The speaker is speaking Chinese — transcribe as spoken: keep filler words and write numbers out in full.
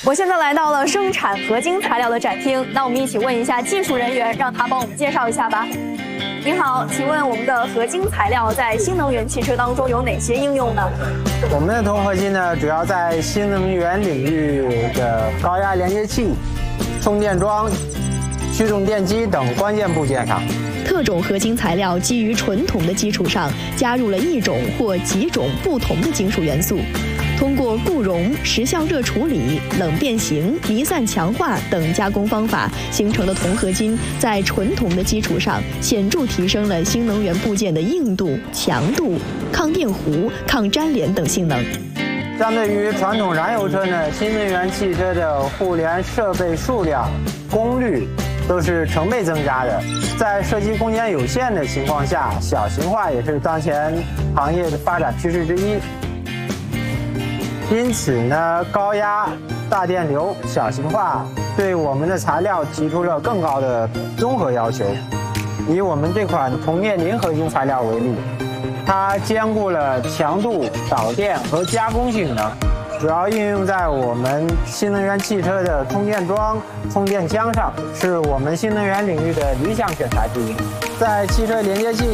我现在来到了生产合金材料的展厅，那我们一起问一下技术人员，让他帮我们介绍一下吧。您好，请问我们的合金材料在新能源汽车当中有哪些应用呢？ 我们的铜合金呢，主要在新能源领域的高压连接器、充电桩、驱动电机等关键部件上。 特种合金材料基于纯铜的基础上，加入了一种或几种不同的金属元素。通过固溶、时效热处理、冷变形、离散强化等加工方法形成的铜合金，在纯铜的基础上显著提升了新能源部件的硬度、强度、抗电弧、抗粘连等性能。 相对于传统燃油车呢，新能源汽车的互联设备数量、功率都是成倍增加的。在设计空间有限的情况下，小型化也是当前行业的发展趋势之一。因此呢，高压、大电流、小型化对我们的材料提出了更高的综合要求。以我们这款铜冶磷合金材料为例，它兼顾了强度、导电和加工性能，主要应用在我们新能源汽车的充电桩、充电枪上，是我们新能源领域的理想选材之一。在汽车连接器